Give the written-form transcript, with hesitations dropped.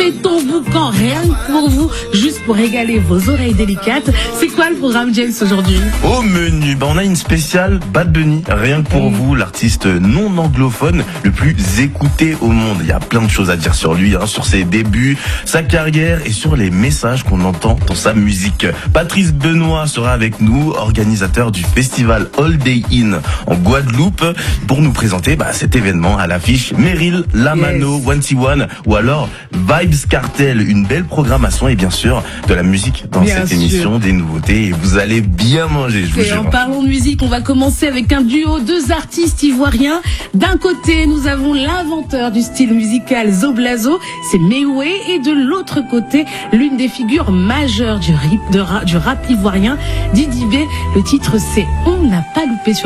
fait ton boucan rien que pour vous, juste pour régaler vos oreilles délicates. C'est quoi le programme, James, aujourd'hui? Au menu, on a une spéciale Bad Bunny, rien que pour vous, l'artiste non anglophone le plus écouté au monde. Il y a plein de choses à dire sur lui, sur ses débuts, sa carrière et sur les messages qu'on entend dans sa musique. Patrice Benoît sera avec nous, organisateur du festival All Day In en Guadeloupe, pour nous présenter cet événement à l'affiche. Meryl, Lamano, One ou alors Vibes Cartel, une belle programmation et bien sûr de la musique dans cette émission, des nouveautés, et vous allez bien manger, je vous jure. En parlant de musique, on va commencer avec un duo, deux artistes ivoiriens. D'un côté, nous avons l'inventeur du style musical Zoblazo, c'est Mewé, et de l'autre côté, l'une des figures majeures du rap ivoirien, Didi B. Le titre, c'est On n'a pas loupé sur